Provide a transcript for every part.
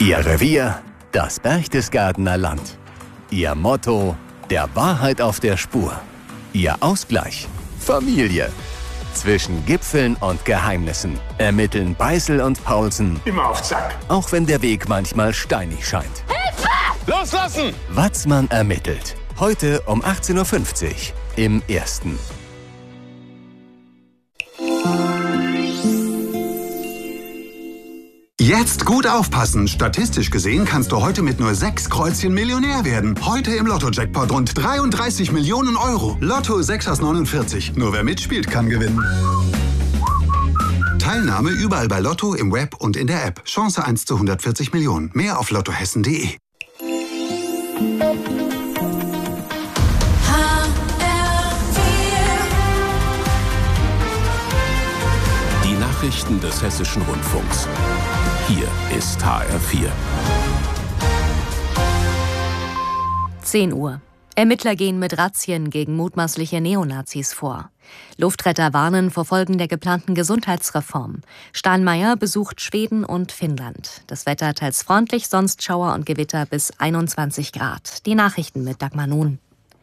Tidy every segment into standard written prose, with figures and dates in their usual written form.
Ihr Revier, das Berchtesgadener Land. Ihr Motto, der Wahrheit auf der Spur. Ihr Ausgleich, Familie. Zwischen Gipfeln und Geheimnissen ermitteln Beißel und Paulsen. Immer auf Zack. Auch wenn der Weg manchmal steinig scheint. Hilfe! Loslassen! Watzmann ermittelt. Heute um 18:50 Uhr im Ersten. Jetzt gut aufpassen. Statistisch gesehen kannst du heute mit nur 6 Kreuzchen Millionär werden. Heute im Lotto-Jackpot rund 33 Millionen Euro. Lotto 6 aus 49. Nur wer mitspielt, kann gewinnen. Teilnahme überall bei Lotto, im Web und in der App. Chance 1 zu 140 Millionen. Mehr auf lottohessen.de. Die Nachrichten des Hessischen Rundfunks. Hier ist HR4. 10 Uhr. Ermittler gehen mit Razzien gegen mutmaßliche Neonazis vor. Luftretter warnen vor Folgen der geplanten Gesundheitsreform. Steinmeier besucht Schweden und Finnland. Das Wetter teils freundlich, sonst Schauer und Gewitter bis 21 Grad. Die Nachrichten mit Dagmar Nun.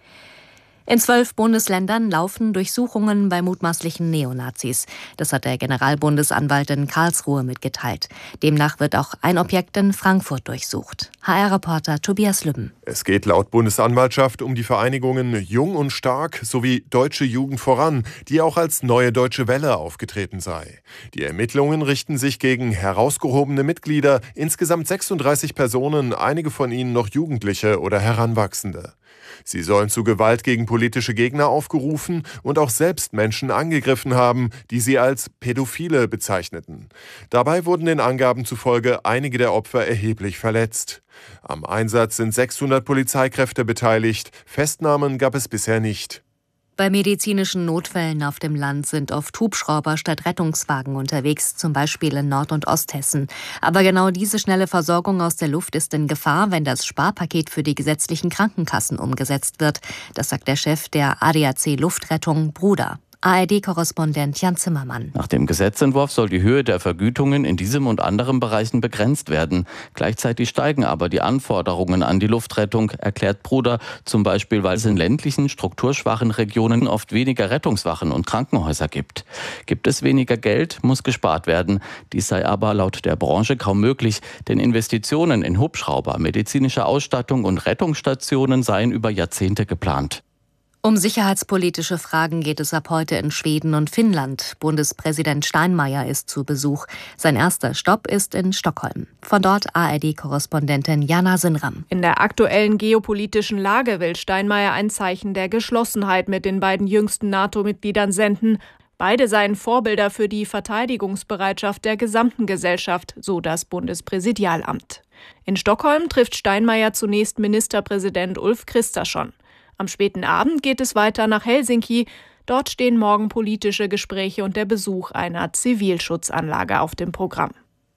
In 12 Bundesländern laufen Durchsuchungen bei mutmaßlichen Neonazis. Das hat der Generalbundesanwalt in Karlsruhe mitgeteilt. Demnach wird auch ein Objekt in Frankfurt durchsucht. HR-Reporter Tobias Lübben. Es geht laut Bundesanwaltschaft um die Vereinigungen Jung und Stark sowie Deutsche Jugend voran, die auch als Neue Deutsche Welle aufgetreten sei. Die Ermittlungen richten sich gegen herausgehobene Mitglieder, insgesamt 36 Personen, einige von ihnen noch Jugendliche oder Heranwachsende. Sie sollen zu Gewalt gegen politische Gegner aufgerufen und auch selbst Menschen angegriffen haben, die sie als Pädophile bezeichneten. Dabei wurden den Angaben zufolge einige der Opfer erheblich verletzt. Am Einsatz sind 600 Polizeikräfte beteiligt. Festnahmen gab es bisher nicht. Bei medizinischen Notfällen auf dem Land sind oft Hubschrauber statt Rettungswagen unterwegs, zum Beispiel in Nord- und Osthessen. Aber genau diese schnelle Versorgung aus der Luft ist in Gefahr, wenn das Sparpaket für die gesetzlichen Krankenkassen umgesetzt wird. Das sagt der Chef der ADAC Luftrettung, Bruder. ARD-Korrespondent Jan Zimmermann. Nach dem Gesetzentwurf soll die Höhe der Vergütungen in diesem und anderen Bereichen begrenzt werden. Gleichzeitig steigen aber die Anforderungen an die Luftrettung, erklärt Bruder, zum Beispiel, weil es in ländlichen, strukturschwachen Regionen oft weniger Rettungswachen und Krankenhäuser gibt. Gibt es weniger Geld, muss gespart werden. Dies sei aber laut der Branche kaum möglich, denn Investitionen in Hubschrauber, medizinische Ausstattung und Rettungsstationen seien über Jahrzehnte geplant. Um sicherheitspolitische Fragen geht es ab heute in Schweden und Finnland. Bundespräsident Steinmeier ist zu Besuch. Sein erster Stopp ist in Stockholm. Von dort ARD-Korrespondentin Jana Sinram. In der aktuellen geopolitischen Lage will Steinmeier ein Zeichen der Geschlossenheit mit den beiden jüngsten NATO-Mitgliedern senden. Beide seien Vorbilder für die Verteidigungsbereitschaft der gesamten Gesellschaft, so das Bundespräsidialamt. In Stockholm trifft Steinmeier zunächst Ministerpräsident Ulf Kristersson. Am späten Abend geht es weiter nach Helsinki. Dort stehen morgen politische Gespräche und der Besuch einer Zivilschutzanlage auf dem Programm.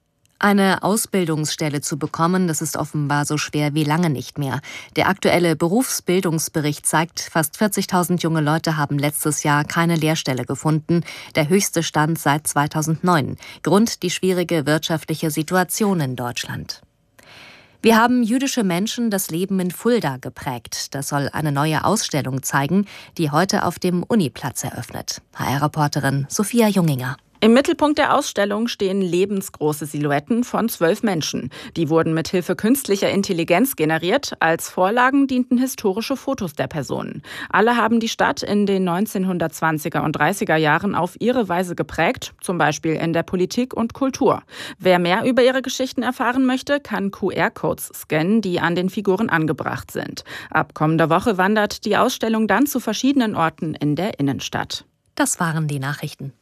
Eine Ausbildungsstelle zu bekommen, das ist offenbar so schwer wie lange nicht mehr. Der aktuelle Berufsbildungsbericht zeigt, fast 40.000 junge Leute haben letztes Jahr keine Lehrstelle gefunden. Der höchste Stand seit 2009. Grund die schwierige wirtschaftliche Situation in Deutschland. Wir haben jüdische Menschen das Leben in Fulda geprägt. Das soll eine neue Ausstellung zeigen, die heute auf dem Uniplatz eröffnet. HR-Reporterin Sophia Junginger. Im Mittelpunkt der Ausstellung stehen lebensgroße Silhouetten von 12 Menschen. Die wurden mit Hilfe künstlicher Intelligenz generiert. Als Vorlagen dienten historische Fotos der Personen. Alle haben die Stadt in den 1920er und 30er Jahren auf ihre Weise geprägt, zum Beispiel in der Politik und Kultur. Wer mehr über ihre Geschichten erfahren möchte, kann QR-Codes scannen, die an den Figuren angebracht sind. Ab kommender Woche wandert die Ausstellung dann zu verschiedenen Orten in der Innenstadt. Das waren die Nachrichten.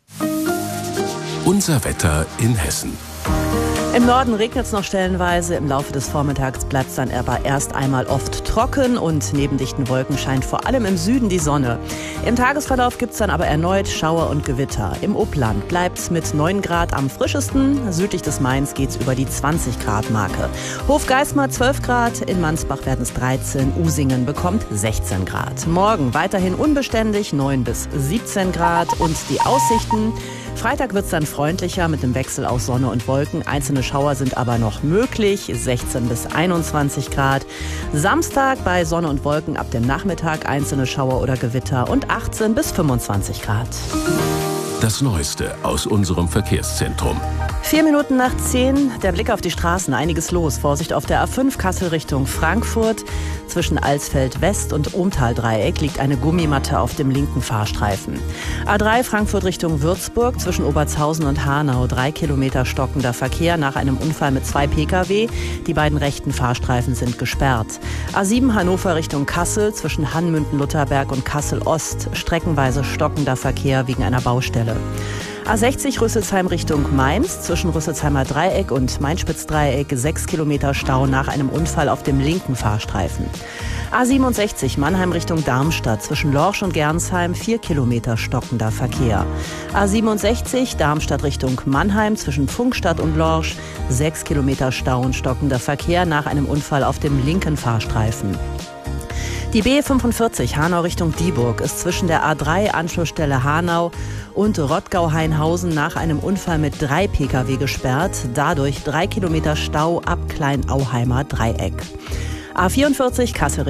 Unser Wetter in Hessen. Im Norden regnet es noch stellenweise. Im Laufe des Vormittags bleibt es dann aber erst einmal oft trocken und neben dichten Wolken scheint vor allem im Süden die Sonne. Im Tagesverlauf gibt es dann aber erneut Schauer und Gewitter. Im Upland bleibt es mit 9 Grad am frischesten. Südlich des Mains geht es über die 20 Grad Marke. Hofgeismar 12 Grad, in Mansbach werden es 13, Usingen bekommt 16 Grad. Morgen weiterhin unbeständig 9 bis 17 Grad und die Aussichten: Freitag wird es dann freundlicher mit dem Wechsel aus Sonne und Wolken. Einzelne Schauer sind aber noch möglich, 16 bis 21 Grad. Samstag bei Sonne und Wolken ab dem Nachmittag einzelne Schauer oder Gewitter und 18 bis 25 Grad. Das Neueste aus unserem Verkehrszentrum. 4 Minuten nach 10, der Blick auf die Straßen, einiges los. Vorsicht auf der A5 Kassel Richtung Frankfurt. Zwischen Alsfeld West und Ohmtal-Dreieck liegt eine Gummimatte auf dem linken Fahrstreifen. A3 Frankfurt Richtung Würzburg zwischen Obertshausen und Hanau. 3 Kilometer stockender Verkehr nach einem Unfall mit 2 Pkw. Die beiden rechten Fahrstreifen sind gesperrt. A7 Hannover Richtung Kassel zwischen Hannmünden-Lutherberg und Kassel-Ost. Streckenweise stockender Verkehr wegen einer Baustelle. A60 Rüsselsheim Richtung Mainz, zwischen Rüsselsheimer Dreieck und Mainspitz-Dreieck 6 Kilometer Stau nach einem Unfall auf dem linken Fahrstreifen. A67 Mannheim Richtung Darmstadt, zwischen Lorsch und Gernsheim 4 Kilometer stockender Verkehr. A67 Darmstadt Richtung Mannheim, zwischen Pfungstadt und Lorsch 6 Kilometer Stau und stockender Verkehr nach einem Unfall auf dem linken Fahrstreifen. Die B45 Hanau Richtung Dieburg ist zwischen der A3 Anschlussstelle Hanau und Rottgau-Hainhausen nach einem Unfall mit 3 Pkw gesperrt. Dadurch 3 Kilometer Stau ab Kleinauheimer Dreieck. A44 Kassel